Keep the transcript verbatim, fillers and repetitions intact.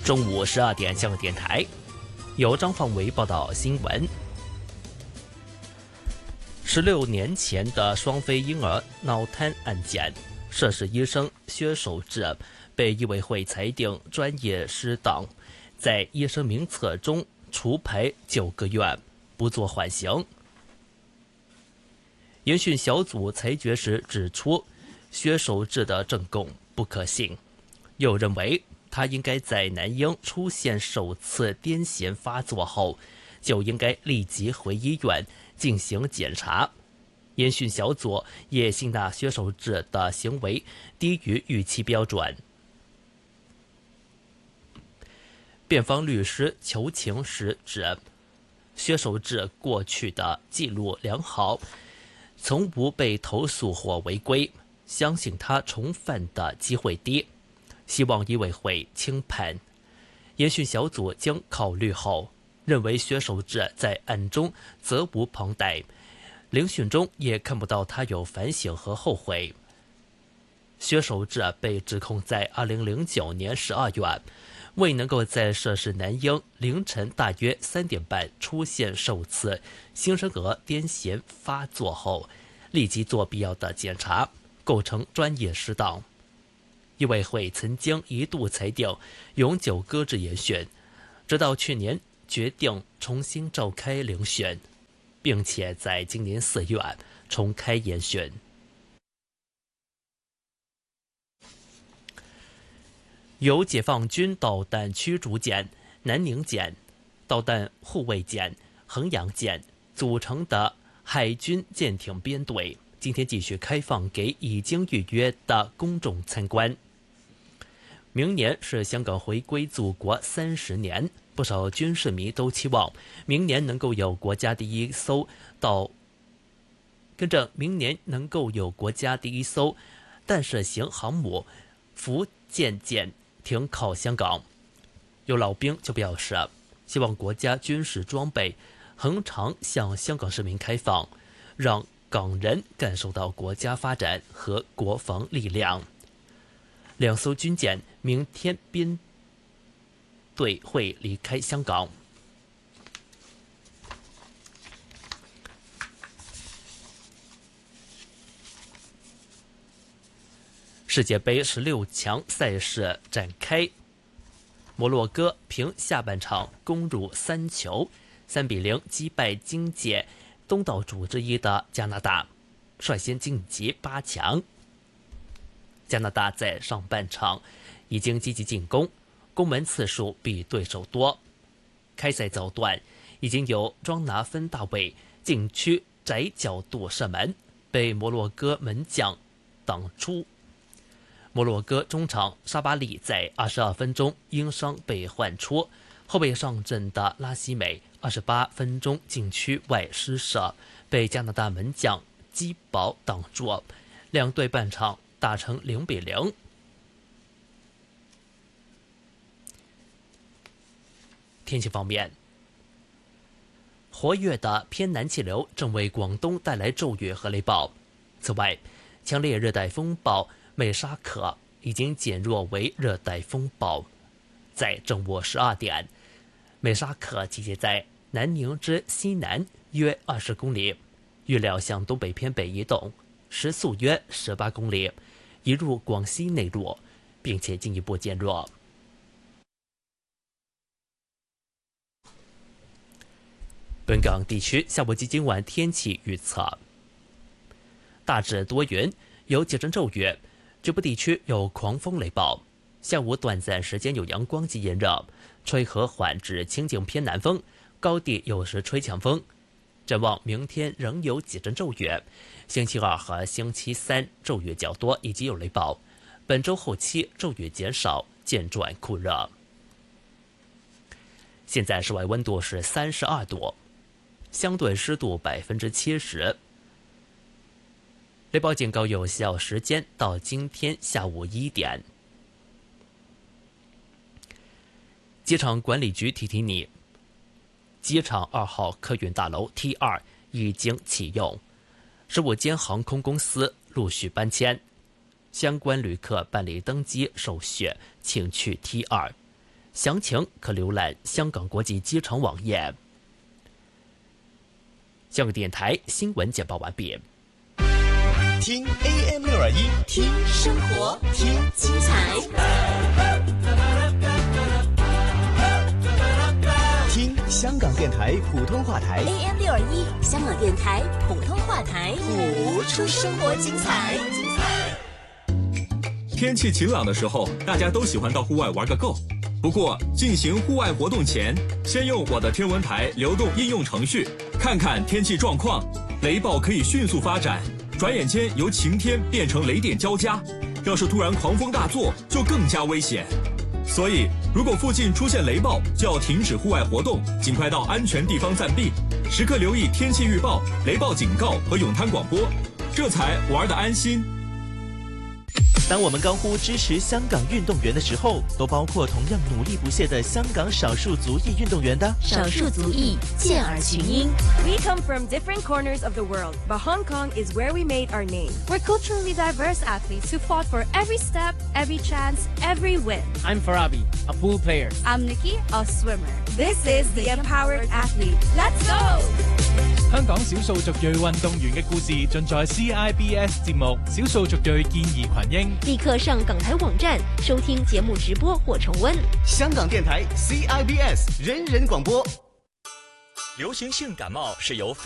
中午十二点，香港电台由张放维报道新闻。十六年前的双非婴儿脑瘫案件，涉事医生薛守志被医委会裁定专业失当，在医生名册中除牌九个月，不做缓刑。研讯小组裁决时指出，薛守志的证供不可信，又认为他应该在男婴出现首次癫痫发作后，就应该立即回医院进行检查。研讯小组也信纳薛守志的行为低于预期标准。辩方律师求情时指，薛守志过去的记录良好，从无被投诉或违规，相信他重犯的机会低，希望医委会轻判。研讯小组经考虑后，认为薛守志在案中责无旁贷，聆讯中也看不到他有反省和后悔。薛守志被指控在二零零九年十二月，未能够在涉事男婴凌晨大约三点半出现首次新生儿癫痫发作后，立即做必要的检查，构成专业失当。医委会曾经一度裁定永久搁置研讯，直到去年决定重新召开聆讯，并且在今年四月重开研讯。由解放军导弹驱逐舰、南宁舰、导弹护卫舰、衡阳舰组成的海军舰艇编队，今天继续开放给已经预约的公众参观。明年是香港回归祖国三十年，不少军事迷都期望明年能够有国家第一艘到，跟着明年能够有国家第一艘弹射型航母福建舰停靠香港。有老兵就表示，希望国家军事装备恒常向香港市民开放，让港人感受到国家发展和国防力量。两艘军舰明天编队会离开香港。世界杯十六强赛事展开，摩洛哥凭下半场攻入三球，三比零击败今届东道主之一的加拿大，率先晋级八强。加拿大在上半场已经积极进攻，攻门次数比对手多。开赛早段已经有庄拿芬大卫禁区窄角度射门，被摩洛哥门将挡出。摩洛哥中场沙巴利在二十二分钟因伤被换出，后备上阵的拉希美二十八分钟禁区外失射，被加拿大门将基宝挡住，两队半场打成零比零。天气方面，活跃的偏南气流正为广东带来骤雨和雷暴。此外，强烈热带风暴美沙可已经减弱为热带风暴。在正午十二点，美沙可集结在南宁之西南约二十公里，预料向东北偏北移动，时速约十八公里，移入广西内陆，并且进一步减弱。本港地区下午及今晚天气预测：大致多云，有几阵骤雨，局部地区有狂风雷暴。下午短暂时间有阳光及炎热，吹和缓至清劲偏南风，高地有时吹强风。展望明天仍有几阵骤雨，星期二和星期三骤雨较多，以及有雷暴。本周后期骤雨减少，渐转酷热。现在室外温度是三十二度，相对湿度百分之七十。雷暴警告有效时间到今天下午一点。机场管理局提提你，机场二号客运大楼 T 二 已经启用，十五间航空公司陆续搬迁，相关旅客办理登机手续，请去 T 二。 详情可浏览香港国际机场网页。香港电台新闻简报完毕。 听 A M 六二一， 听生活，听精彩， 听香港电台普通话台 A M 六二一，香港电台普通话台，谱出生活精彩。 天气晴朗的时候，大家都喜欢到户外玩个够。不过，进行户外活动前，先用我的天文台流动应用程序看看天气状况。雷暴可以迅速发展，转眼间由晴天变成雷电交加。要是突然狂风大作，就更加危险。所以，如果附近出现雷暴，就要停止户外活动，尽快到安全地方暂避，时刻留意天气预报、雷暴警告和泳滩广播，这才玩得安心。 当我们高呼支持香港运动员的时候，都包括同样努力不懈的香港少数族裔运动员的。 少数族裔健儿群英。 We come from different corners of the world, but Hong Kong is where we made our name. We're culturally diverse athletes who fought for every step, every chance, every win. I'm Farabi, a pool player. I'm Nikki, a swimmer. This is the Empowered Athlete. Let's go! 香港少數族裔運動員嘅故事盡在 C I B S 節目《少數族裔健兒群英》。 立刻上港台網站收聽節目直播或重溫。 香港電台 C I B S 人人廣播。 流行性感冒是由